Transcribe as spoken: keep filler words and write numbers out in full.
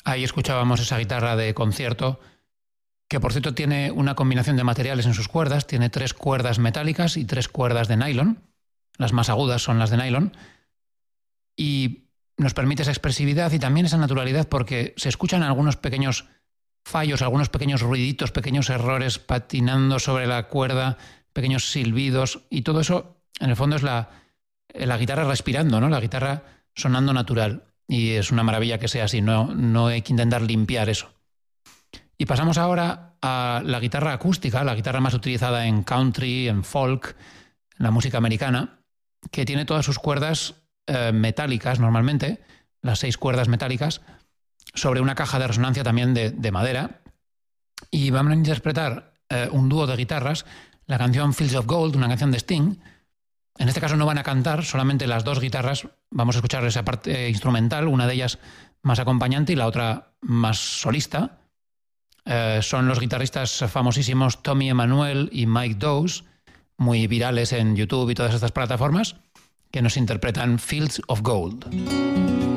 Ahí escuchábamos esa guitarra de concierto, que por cierto tiene una combinación de materiales en sus cuerdas. Tiene tres cuerdas metálicas y tres cuerdas de nylon. Las más agudas son las de nylon. Y nos permite esa expresividad y también esa naturalidad, porque se escuchan algunos pequeños fallos, algunos pequeños ruiditos, pequeños errores patinando sobre la cuerda, pequeños silbidos, y todo eso en el fondo es la, la guitarra respirando, ¿no? La guitarra sonando natural. Y es una maravilla que sea así, no, no hay que intentar limpiar eso. Y pasamos ahora a la guitarra acústica, la guitarra más utilizada en country, en folk, en la música americana, que tiene todas sus cuerdas eh, metálicas normalmente, las seis cuerdas metálicas, sobre una caja de resonancia también de, de madera. Y van a interpretar eh, un dúo de guitarras, la canción Fields of Gold, una canción de Sting. En este caso no van a cantar, solamente las dos guitarras. Vamos a escuchar esa parte instrumental, una de ellas más acompañante y la otra más solista. Eh, son los guitarristas famosísimos Tommy Emmanuel y Mike Dawes, muy virales en YouTube y todas estas plataformas, que nos interpretan Fields of Gold.